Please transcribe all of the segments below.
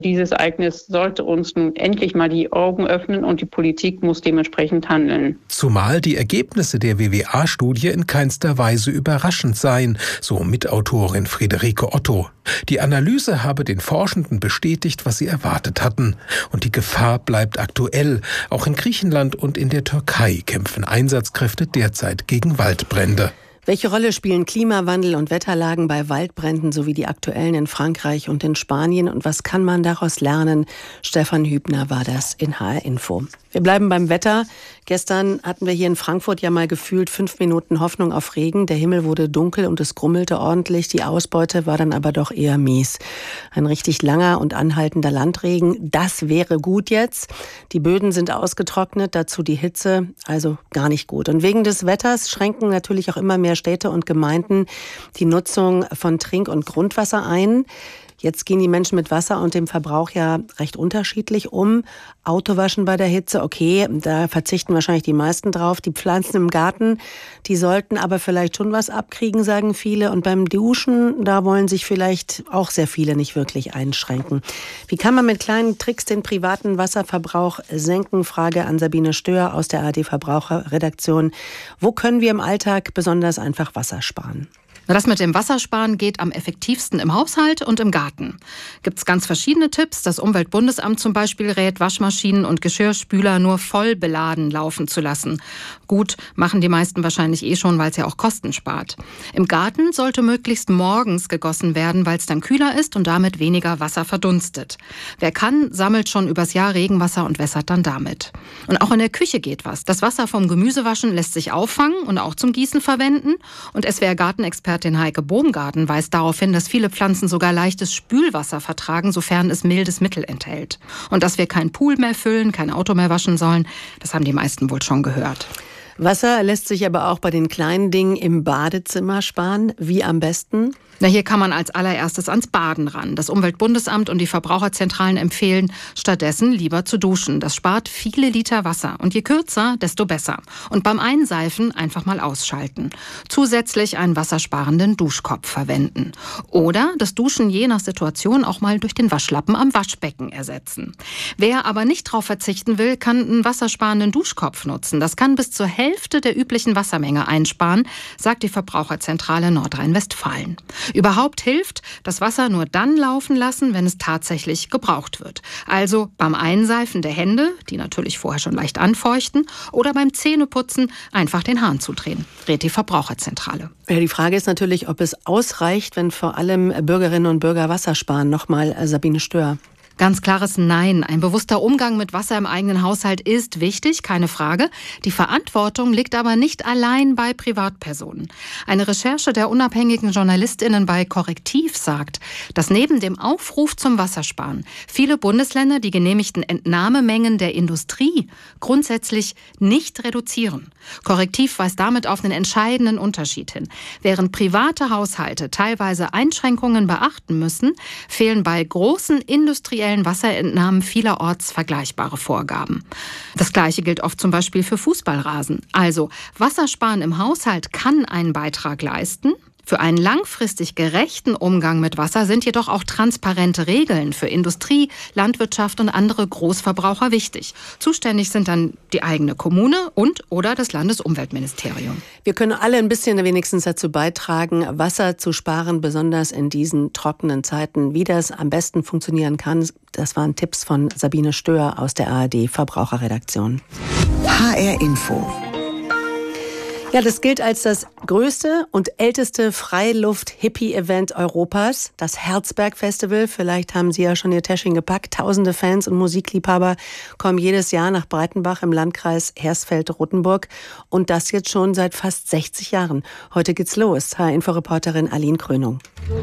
Dieses Ereignis sollte uns nun endlich mal die Augen öffnen und die Politik muss dementsprechend handeln. Zumal die Ergebnisse der WWA-Studie in keinster Weise überraschend seien, so Mitautorin Friederike Otto. Die Analyse habe den Forschenden bestätigt, was sie erwartet hatten. Und die Gefahr bleibt aktuell. Auch in Griechenland und in der Türkei kämpfen Einsatzkräfte derzeit gegen Waldbrände. Welche Rolle spielen Klimawandel und Wetterlagen bei Waldbränden sowie die aktuellen in Frankreich und in Spanien? Und was kann man daraus lernen? Stefan Hübner war das in HR Info. Wir bleiben beim Wetter. Gestern hatten wir hier in Frankfurt ja mal gefühlt 5 Minuten Hoffnung auf Regen. Der Himmel wurde dunkel und es grummelte ordentlich. Die Ausbeute war dann aber doch eher mies. Ein richtig langer und anhaltender Landregen, das wäre gut jetzt. Die Böden sind ausgetrocknet, dazu die Hitze, also gar nicht gut. Und wegen des Wetters schränken natürlich auch immer mehr Städte und Gemeinden die Nutzung von Trink- und Grundwasser ein. Jetzt gehen die Menschen mit Wasser und dem Verbrauch ja recht unterschiedlich um. Autowaschen bei der Hitze, okay, da verzichten wahrscheinlich die meisten drauf. Die Pflanzen im Garten, die sollten aber vielleicht schon was abkriegen, sagen viele. Und beim Duschen, da wollen sich vielleicht auch sehr viele nicht wirklich einschränken. Wie kann man mit kleinen Tricks den privaten Wasserverbrauch senken? Frage an Sabine Stöhr aus der ARD-Verbraucherredaktion. Wo können wir im Alltag besonders einfach Wasser sparen? Das mit dem Wassersparen geht am effektivsten im Haushalt und im Garten. Gibt's ganz verschiedene Tipps. Das Umweltbundesamt zum Beispiel rät, Waschmaschinen und Geschirrspüler nur voll beladen laufen zu lassen. Gut, machen die meisten wahrscheinlich schon, weil es ja auch Kosten spart. Im Garten sollte möglichst morgens gegossen werden, weil es dann kühler ist und damit weniger Wasser verdunstet. Wer kann, sammelt schon übers Jahr Regenwasser und wässert dann damit. Und auch in der Küche geht was. Das Wasser vom Gemüsewaschen lässt sich auffangen und auch zum Gießen verwenden. Und SWR-Gartenexpertin Heike Bohmgarten weist darauf hin, dass viele Pflanzen sogar leichtes Spülwasser vertragen, sofern es mildes Mittel enthält. Und dass wir keinen Pool mehr füllen, kein Auto mehr waschen sollen, das haben die meisten wohl schon gehört. Wasser lässt sich aber auch bei den kleinen Dingen im Badezimmer sparen. Wie am besten? Na, hier kann man als allererstes ans Baden ran. Das Umweltbundesamt und die Verbraucherzentralen empfehlen, stattdessen lieber zu duschen. Das spart viele Liter Wasser. Und je kürzer, desto besser. Und beim Einseifen einfach mal ausschalten. Zusätzlich einen wassersparenden Duschkopf verwenden. Oder das Duschen je nach Situation auch mal durch den Waschlappen am Waschbecken ersetzen. Wer aber nicht drauf verzichten will, kann einen wassersparenden Duschkopf nutzen. Das kann bis zur Hälfte der üblichen Wassermenge einsparen, sagt die Verbraucherzentrale Nordrhein-Westfalen. Überhaupt hilft, das Wasser nur dann laufen lassen, wenn es tatsächlich gebraucht wird. Also beim Einseifen der Hände, die natürlich vorher schon leicht anfeuchten, oder beim Zähneputzen einfach den Hahn zudrehen, rät die Verbraucherzentrale. Ja, die Frage ist natürlich, ob es ausreicht, wenn vor allem Bürgerinnen und Bürger Wasser sparen. Nochmal Sabine Stöhr. Ganz klares Nein. Ein bewusster Umgang mit Wasser im eigenen Haushalt ist wichtig, keine Frage. Die Verantwortung liegt aber nicht allein bei Privatpersonen. Eine Recherche der unabhängigen JournalistInnen bei Correctiv sagt, dass neben dem Aufruf zum Wassersparen viele Bundesländer die genehmigten Entnahmemengen der Industrie grundsätzlich nicht reduzieren. Correctiv weist damit auf einen entscheidenden Unterschied hin. Während private Haushalte teilweise Einschränkungen beachten müssen, fehlen bei großen industriellen Wasserentnahmen vielerorts vergleichbare Vorgaben. Das Gleiche gilt oft zum Beispiel für Fußballrasen. Also Wassersparen im Haushalt kann einen Beitrag leisten. Für einen langfristig gerechten Umgang mit Wasser sind jedoch auch transparente Regeln für Industrie, Landwirtschaft und andere Großverbraucher wichtig. Zuständig sind dann die eigene Kommune und/oder das Landesumweltministerium. Wir können alle ein bisschen wenigstens dazu beitragen, Wasser zu sparen, besonders in diesen trockenen Zeiten. Wie das am besten funktionieren kann, das waren Tipps von Sabine Stöhr aus der ARD-Verbraucherredaktion. HR Info. Ja, das gilt als das größte und älteste Freiluft-Hippie-Event Europas, das Herzberg-Festival. Vielleicht haben Sie ja schon Ihr Täschchen gepackt. Tausende Fans und Musikliebhaber kommen jedes Jahr nach Breitenbach im Landkreis Hersfeld-Rotenburg. Und das jetzt schon seit fast 60 Jahren. Heute geht's los. HR-Info-Reporterin Aline Krönung.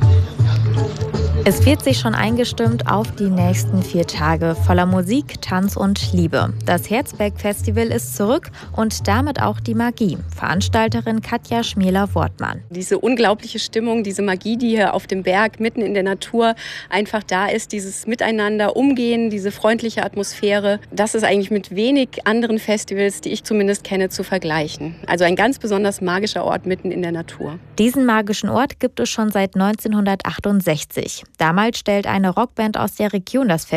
Es wird sich schon eingestimmt auf die nächsten 4 Tage voller Musik, Tanz und Liebe. Das Herzberg-Festival ist zurück und damit auch die Magie. Veranstalterin Katja Schmäler-Wortmann. Diese unglaubliche Stimmung, diese Magie, die hier auf dem Berg mitten in der Natur einfach da ist, dieses Miteinander umgehen, diese freundliche Atmosphäre, das ist eigentlich mit wenig anderen Festivals, die ich zumindest kenne, zu vergleichen. Also ein ganz besonders magischer Ort mitten in der Natur. Diesen magischen Ort gibt es schon seit 1968. Damals stellt eine Rockband aus der Region das